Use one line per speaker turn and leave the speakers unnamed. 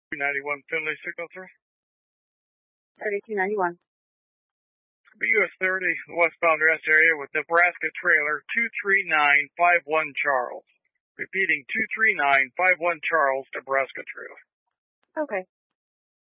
291 Finley signal through.
3291.
US 30 westbound rest area with Nebraska trailer 23951 Charles. Repeating 23951 Charles, Nebraska trailer.
Okay.